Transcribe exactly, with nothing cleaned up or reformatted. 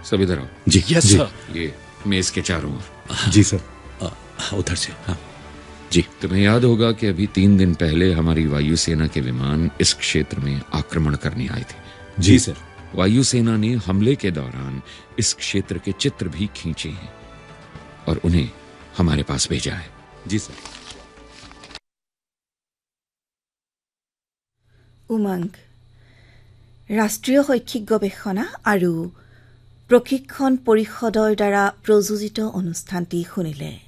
सब इधर आओ। जी यस सर। ये मेज के चारों ओर। जी सर। उधर से। हाँ जी। तुम्हें याद होगा कि अभी तीन दिन पहले हमारी वायुसेना के विमान इस क्षेत्र में आक्रमण करने आए थे। जी सर। वायुसेना ने हमले के दौरान इस क्षेत्र के चित्र भी खींचे हैं और उन्हें हमारे पास भेजा है। जी सर। उमंग राष्ट्रीय शैक्षिक गवेषणा আৰু প্ৰশিক্ষণ পৰিষদৰ দ্বাৰা প্ৰযোজিত অনুষ্ঠানটি শুনিলে।